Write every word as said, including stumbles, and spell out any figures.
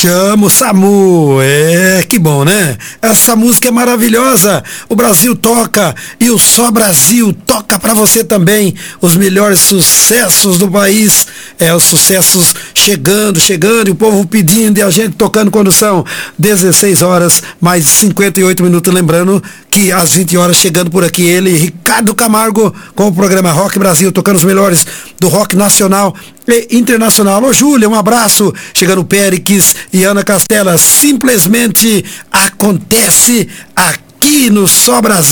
Chama o SAMU, é, que bom, né? Essa música é maravilhosa, o Brasil toca e o Só Brasil toca pra você também, os melhores sucessos do país, é, os sucessos chegando, chegando, e o povo pedindo e a gente tocando quando são dezesseis horas, mais cinquenta e oito minutos, lembrando que às vinte horas chegando por aqui ele, Ricardo Camargo, com o programa Rock Brasil, tocando os melhores do rock nacional e internacional. Ô Júlia, um abraço, chegando Péricles e Ana Castela, simplesmente acontece aqui no Só Brasil.